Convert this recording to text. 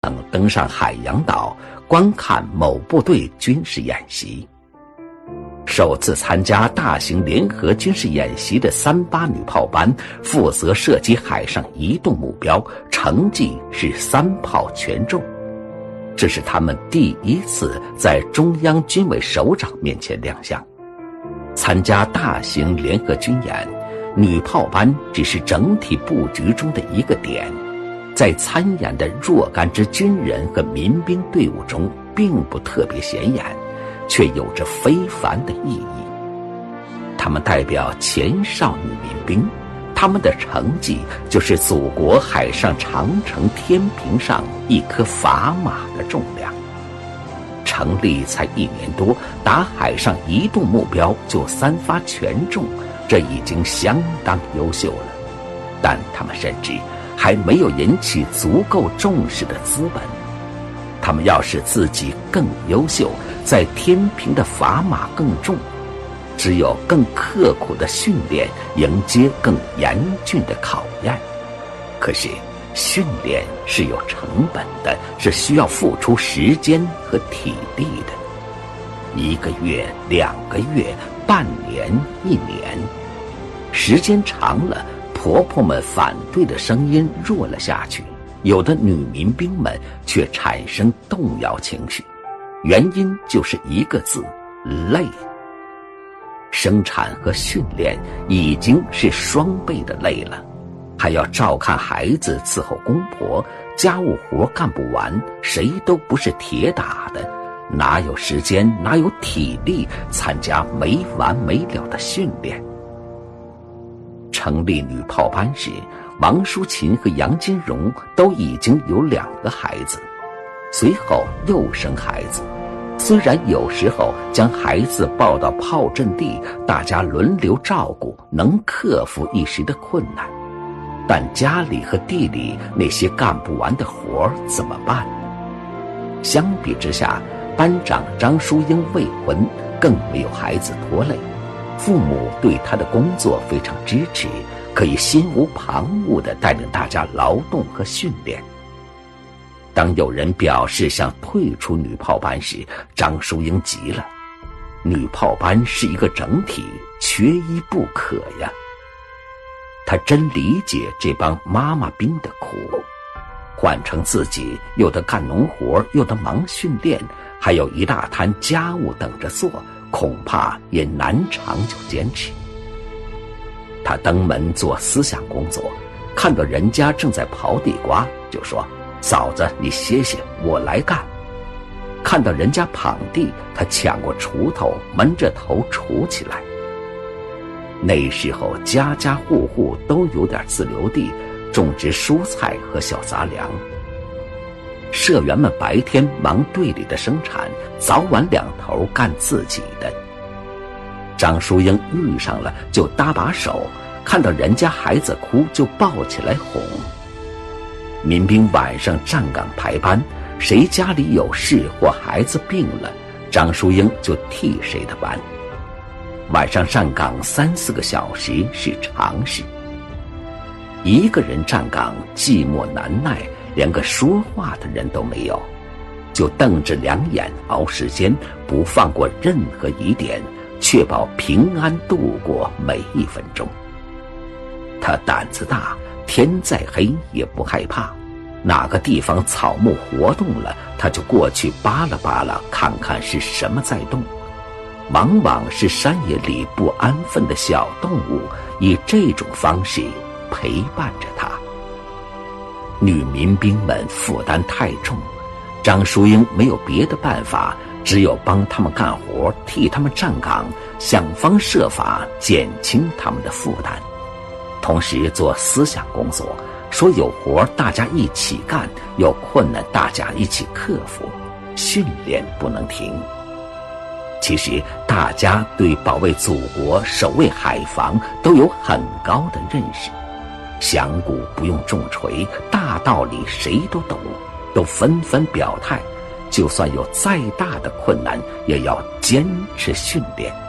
乘登上海洋岛，观看某部队军事演习。首次参加大型联合军事演习的38女炮班负责射击海上移动目标，成绩是3炮全中。这是他们第一次在中央军委首长面前亮相。参加大型联合军演，女炮班只是整体布局中的一个点，在参演的若干支军人和民兵队伍中并不特别显眼，却有着非凡的意义。他们代表前少女民兵，他们的成绩就是祖国海上长城天平上一颗砝码的重量。成立才1年多，打海上移动目标就3发全中，这已经相当优秀了。但他们甚至还没有引起足够重视的资本。他们要使自己更优秀，在天平的砝码更重，只有更刻苦的训练，迎接更严峻的考验。可是训练是有成本的，是需要付出时间和体力的。1个月、2个月、半年、1年，时间长了，婆婆们反对的声音弱了下去，有的女民兵们却产生动摇情绪，原因就是一个字：累。生产和训练已经是双倍的累了，还要照看孩子，伺候公婆，家务活干不完，谁都不是铁打的，哪有时间，哪有体力参加没完没了的训练？成立女炮班时，王淑琴和杨金荣都已经有2个孩子，随后又生孩子。虽然有时候将孩子抱到炮阵地，大家轮流照顾，能克服一时的困难，但家里和地里那些干不完的活怎么办呢？相比之下，班长张淑英未婚，更没有孩子拖累，父母对她的工作非常支持，可以心无旁骛地带领大家劳动和训练。当有人表示想退出女炮班时，张淑英急了。女炮班是一个整体，缺一不可呀。她真理解这帮妈妈兵的苦，换成自己又得干农活，又得忙训练，还有一大摊家务等着做，恐怕也难长久坚持。她登门做思想工作，看到人家正在刨地瓜，就说：“嫂子，你歇歇，我来干。”看到人家耪地，他抢过锄头，闷着头锄起来。那时候家家户户都有点自留地，种植蔬菜和小杂粮。社员们白天忙队里的生产，早晚2头干自己的。张淑英遇上了就搭把手，看到人家孩子哭就抱起来哄。民兵晚上站岗排班，谁家里有事或孩子病了，张淑英就替谁的班。晚上站岗3、4个小时是常事。一个人站岗寂寞难耐，连个说话的人都没有，就瞪着2眼熬时间，不放过任何一点，确保平安度过每1分钟。他胆子大，天再黑也不害怕，哪个地方草木活动了，他就过去扒拉扒拉，看看是什么在动。往往是山野里不安分的小动物，以这种方式陪伴着他。女民兵们负担太重，张淑英没有别的办法，只有帮他们干活，替他们站岗，想方设法减轻他们的负担。同时做思想工作，说有活大家一起干，有困难大家一起克服，训练不能停。其实大家对保卫祖国、守卫海防都有很高的认识，响鼓不用重锤，大道理谁都懂，都纷纷表态，就算有再大的困难，也要坚持训练。